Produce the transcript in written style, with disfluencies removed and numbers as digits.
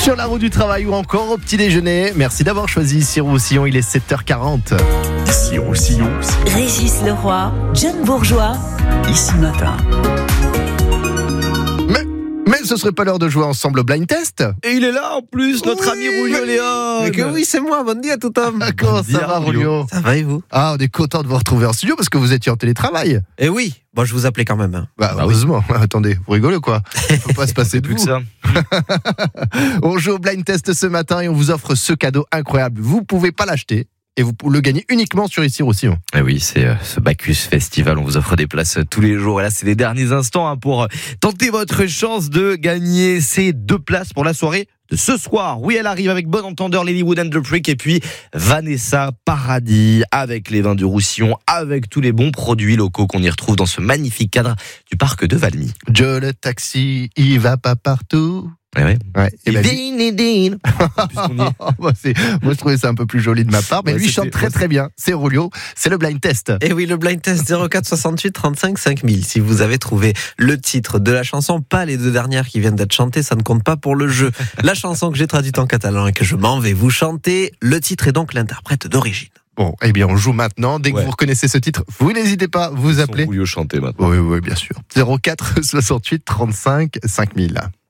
Sur la route du travail ou encore au petit déjeuner. Merci d'avoir choisi Ici Roussillon, il est 7h40. Ici Roussillon, Régis Leroy, John Bourgeois. Ici Matin. Mais ce serait pas l'heure de jouer ensemble au blind test? Et il est là en plus, notre ami Rulio Léon. Mais que oui, c'est moi. Bon dia tout homme. Comment ça va, Rulio? Ça va et vous? Ah, on est content de vous retrouver en studio parce que vous étiez en télétravail. Eh oui, bon, je vous appelais quand même. Heureusement. Attendez, vous rigolez quoi? Faut pas se passer de Plus vous. que ça. On joue au blind test ce matin et on vous offre ce cadeau incroyable. Vous pouvez pas l'acheter et vous le gagnez uniquement sur Ici Roussillon. Et oui, c'est ce Bacchus Festival. On vous offre des places tous les jours. Et là, c'est les derniers instants pour tenter votre chance de gagner ces 2 places pour la soirée de ce soir. Oui, elle arrive avec Bon Entendeur, Lilywood and the Prick et puis Vanessa Paradis avec les vins du Roussillon, avec tous les bons produits locaux qu'on y retrouve dans ce magnifique cadre du parc de Valmy. Joe le taxi, il va pas partout. Eh oui. Ouais. Et ben, Puisqu'on y est. moi, je trouvais ça un peu plus joli de ma part, mais Ouais, lui chante très très bien. C'est Rulio, c'est le blind test. Et oui, le blind test 04 68 35 5000. Si vous avez trouvé le titre de la chanson, pas les 2 dernières qui viennent d'être chantées, ça ne compte pas pour le jeu. La chanson que j'ai traduite en catalan et que je m'en vais vous chanter, le titre est donc l'interprète d'origine. Bon, eh bien, on joue maintenant. Dès que vous reconnaissez ce titre, vous n'hésitez pas, vous appelez. Rulio chanter maintenant. Oui, bien sûr. 04 68 35 5000.